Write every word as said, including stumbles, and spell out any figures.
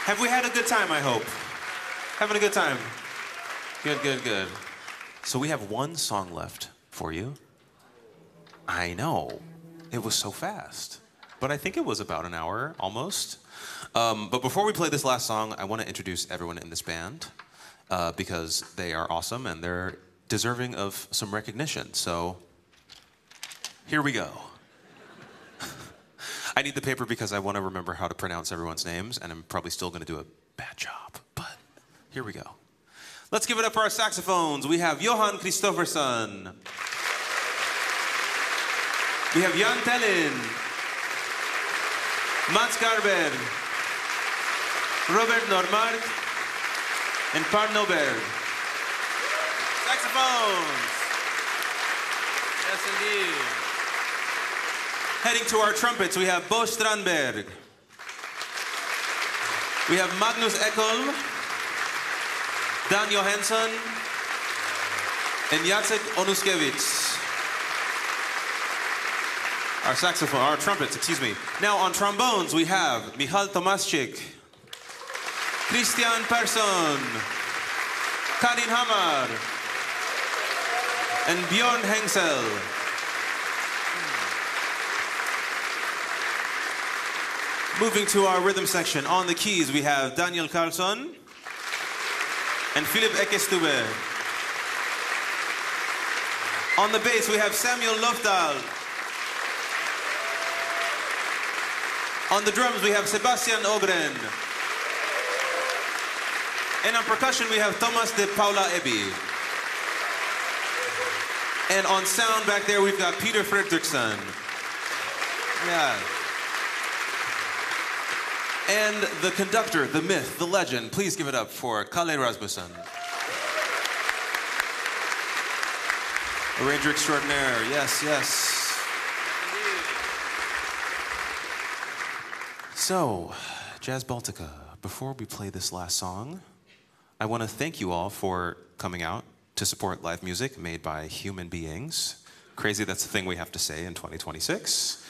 Have we had a good time, I hope? Having a good time? Good, good, good. So we have one song left for you. I know. It was so fast. But I think it was about an hour, almost. Um, but before we play this last song, I want to introduce everyone in this band uh, because they are awesome and they're deserving of some recognition. So here we go. I need the paper because I want to remember how to pronounce everyone's names, and I'm probably still going to do a bad job, but here we go. Let's give it up for our saxophones. We have Johan Kristoffersson. We have Jan Tellin. Mats Garber. Robert Normark. And Per Norberg. Saxophones. Yes, indeed. Heading to our trumpets, we have Bo Strandberg. We have Magnus Ekholm, Dan Johansson, and Jacek Onuskiewicz. Our saxophone, our trumpets, excuse me. Now on trombones, we have Michal Tomaschik, Christian Persson, Karin Hamar, and Björn Hengsel. Moving to our rhythm section, on the keys we have Daniel Karlsson and Philip Eckestube. On the bass we have Samuel Lofdahl. On the drums we have Sebastian Ogren. And on percussion we have Thomas de Paula Ebby. And on sound back there we've got Peter Fredriksson. Yeah. And the conductor, the myth, the legend, please give it up for Kalle Rasmussen. Arranger extraordinaire, yes, yes. So, Jazz Baltica, before we play this last song, I want to thank you all for coming out to support live music made by human beings. Crazy that's the thing we have to say in twenty twenty-six.